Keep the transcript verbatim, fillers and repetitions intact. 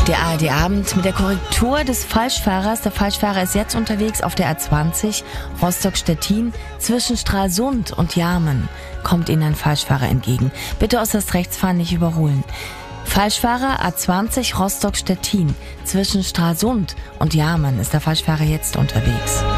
Der A R D-Abend mit der Korrektur des Falschfahrers. Der Falschfahrer ist jetzt unterwegs auf der A zwanzig Rostock-Stettin. Zwischen Stralsund und Jarmen kommt Ihnen ein Falschfahrer entgegen. Bitte äußerst rechts fahren, nicht überholen. Falschfahrer A zwanzig Rostock-Stettin. Zwischen Stralsund und Jarmen ist der Falschfahrer jetzt unterwegs.